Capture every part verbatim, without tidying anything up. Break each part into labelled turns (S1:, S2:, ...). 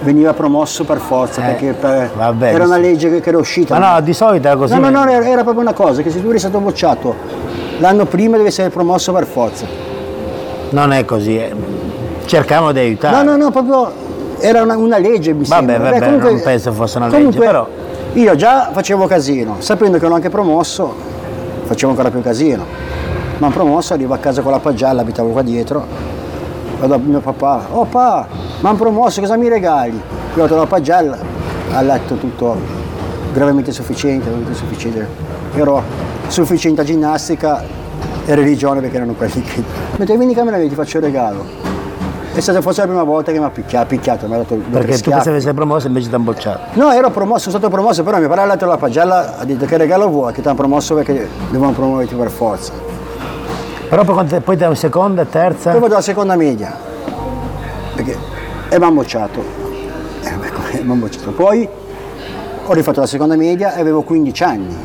S1: veniva promosso per forza,
S2: Eh,
S1: perché per-
S2: vabbè,
S1: era una legge che, che era uscita.
S2: Ma no, di solito era così.
S1: No, no, no, era, era proprio una cosa, che se tu eri stato bocciato l'anno prima devi essere promosso per forza.
S2: Non è così. eh. Cercavano di aiutare.
S1: No, no, no, proprio era una, una legge, mi
S2: Vabbè,
S1: sembra.
S2: vabbè,
S1: comunque-
S2: non penso fosse una
S1: comunque,
S2: legge, però.
S1: Io già facevo casino, sapendo che l'ho anche promosso, facevo ancora più casino. Mi hanno promosso, arrivo a casa con la pagella, abitavo qua dietro, vado a mio papà, oh papà, mi hanno promosso, cosa mi regali? Io ho dato la pagella, ha letto tutto gravemente sufficiente, gravemente sufficiente. Ero sufficiente a ginnastica e religione perché erano quelli che... Mentre vieni in camera mia ti faccio il regalo. È stata forse la prima volta che mi ha picchiato, picchiato mi ha dato due, tre
S2: Perché tu
S1: schiaffi.
S2: pensavi di essere promosso e invece ti hanno bocciato.
S1: No, ero promosso, sono stato promosso, però mio padre ha letto la pagella, ha detto che regalo vuoi, che ti hanno promosso perché devono promuoverti per forza.
S2: Però poi, quando- poi da seconda, terza.
S1: Poi vado alla seconda media, perché, e mi hanno bocciato. Eh, beh, mi hanno bocciato. Poi ho rifatto la seconda media e avevo quindici anni.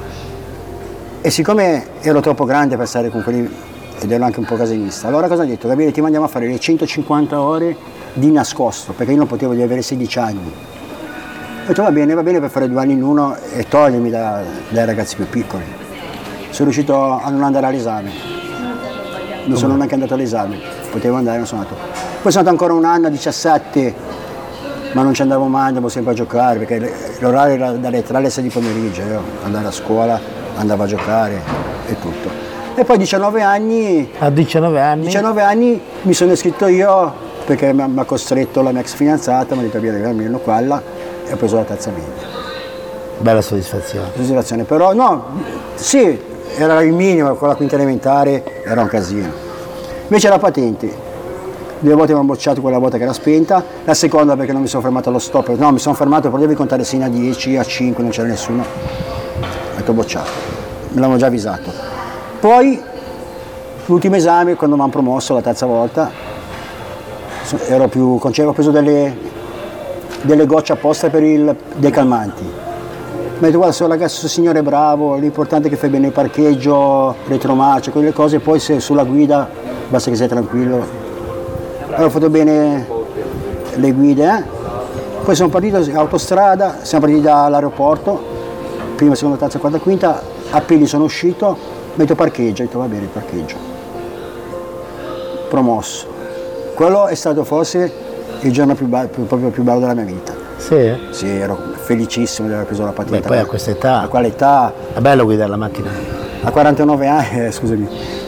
S1: E siccome ero troppo grande per stare con quelli, ed ero anche un po' casinista, allora cosa ho detto? Gabriele, ti mandiamo a fare le centocinquanta ore di nascosto, perché io non potevo di avere sedici anni. Ho detto va bene, va bene per fare due anni in uno e togliermi da- dai ragazzi più piccoli. Sono riuscito a non andare all'esame, non sono neanche andato all'esame, potevo andare, non sono andato. Poi sono andato ancora un anno a diciassette, ma non ci andavo mai, andavo sempre a giocare, perché l'orario era dalle tre alle sei di pomeriggio, io andavo a scuola, andavo a giocare e tutto. E poi a diciannove anni,
S2: A diciannove anni.
S1: diciannove anni mi sono iscritto io perché mi ha mi ha costretto la mia ex fidanzata, mi ha detto vieni almeno quella e ho preso la terza media.
S2: Bella soddisfazione.
S1: Soddisfazione, però no, sì, era il minimo, con la quinta elementare era un casino. Invece la patente, due volte mi hanno bocciato, quella volta che era spenta, la seconda perché non mi sono fermato allo stop, no mi sono fermato però devi contare sino a dieci, a cinque, non c'era nessuno, ho detto bocciato, me l'hanno già avvisato. Poi l'ultimo esame, quando mi hanno promosso la terza volta, so- ero più, ho preso delle, delle gocce apposta per il, dei calmanti. Mi ha detto guarda, se un ragazzo, se signore è bravo, l'importante è che fai bene il parcheggio, retromarcia, quelle cose, poi se sulla guida basta che sei tranquillo. Allora ho fatto bene le guide, eh? Poi sono partito in autostrada, siamo partiti dall'aeroporto, prima, seconda, terza, quarta, quinta, a piedi sono uscito, mi ha detto parcheggio, ho detto va bene il parcheggio. Promosso. Quello è stato forse il giorno più, be- più- proprio più bello della mia vita.
S2: Sì.
S1: Sì, ero felicissimo di aver preso la patente.
S2: Beh, poi a questa età.
S1: A quale età?
S2: È bello guidare la macchina.
S1: A quarantanove anni, eh, scusami,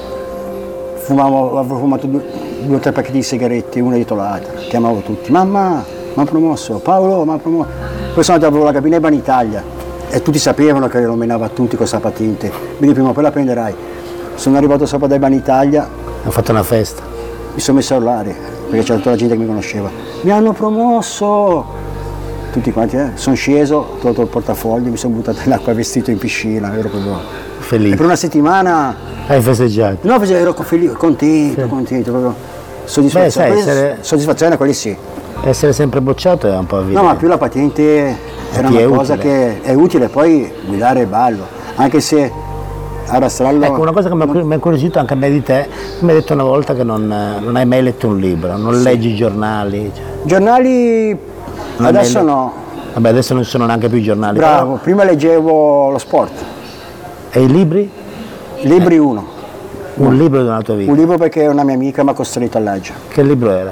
S1: fumavo, avevo fumato due, due o tre pacchetti di sigarette, una dietro l'altra, chiamavo tutti, mamma, mi ha promosso, Paolo, mi ha promosso. Poi sono andato alla cabina di Banitalia e tutti sapevano che lo menava a tutti con questa patente, quindi prima o poi la prenderai. Sono arrivato sopra da Banitalia,
S2: Ho fatto una festa.
S1: mi sono messo a urlare, perché c'era tutta la gente che mi conosceva, mi hanno promosso! Tutti quanti, eh? Sono sceso, ho tolto il portafoglio, mi sono buttato in acqua vestito in piscina, ero proprio... E
S2: Felice.
S1: per una settimana,
S2: Hai festeggiato.
S1: no, ero felice, contento,
S2: Sì.
S1: contento, proprio soddisfazione.
S2: Beh, sai,
S1: Quelli-
S2: essere-
S1: Soddisfazione, quelli sì.
S2: Essere sempre bocciato è un po' vita.
S1: No, ma più la patente era
S2: Ti
S1: una
S2: è
S1: cosa
S2: utile.
S1: che è utile, poi guidare è bello, anche se a Rastrallo...
S2: Ecco, una cosa che mi ha mi ha incuriosito anche a me di te, mi hai detto una volta che non, non hai mai letto un libro, non leggi i giornali. Cioè.
S1: Giornali
S2: Non
S1: adesso
S2: hai le-
S1: no,
S2: Vabbè, adesso non ci sono neanche più i giornali.
S1: bravo, prima leggevo lo sport,
S2: però- E i libri?
S1: libri uno,
S2: Un libro della tua vita.
S1: un libro perché una mia amica mi ha costretto a leggere.
S2: Che libro era?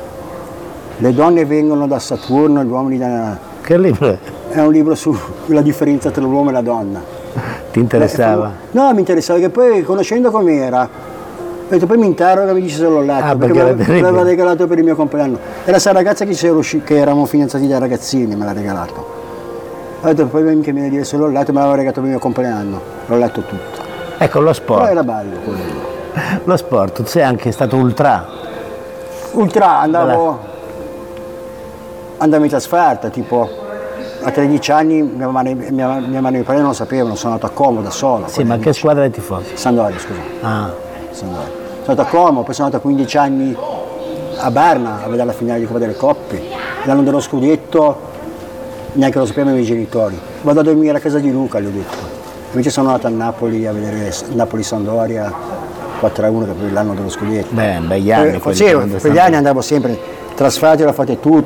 S1: Le donne vengono da Saturno, gli uomini da...
S2: Che libro è?
S1: È un libro sulla differenza tra l'uomo e la donna.
S2: Ti interessava?
S1: No, mi interessava, che poi conoscendo com'era, ho detto, poi mi interroga e mi dice se l'ho letto,
S2: Ah,
S1: perché
S2: perché
S1: me
S2: era terribile.
S1: l'aveva regalato per il mio compleanno. Era questa ragazza che, ci ero usci- che eravamo fidanzati da ragazzini, me l'ha regalato. Ho detto, poi che mi viene a dire se l'ho letto, me l'aveva regalato per il mio compleanno, l'ho letto tutto.
S2: Ecco, lo
S1: Però
S2: sport.
S1: era bello quello.
S2: Lo sport, tu sei anche stato ultra.
S1: Ultra, andavo, andavo in trasferta, tipo a tredici anni mia madre, mia, mia madre e mio padre non lo sapevano, sono andato a Como da sola.
S2: Sì, ma che squadra hai tifoso?
S1: Sandoria, scusa.
S2: Ah,
S1: Sandoria. Sono andato a Como, poi sono andato a quindici anni a Berna a vedere la finale di Coppa delle Coppe. L'anno dello scudetto neanche lo sapevano i miei genitori. Vado a dormire a casa di Luca, gli ho detto. Invece sono andato a Napoli a vedere Napoli-Sandoria quattro a uno, che è l'anno dello scudetto.
S2: beh, begli anni.
S1: Eh,
S2: quelli
S1: sì,
S2: quando
S1: per gli
S2: stanno-
S1: anni andavo sempre, trasferte, l'ho fatte tutte.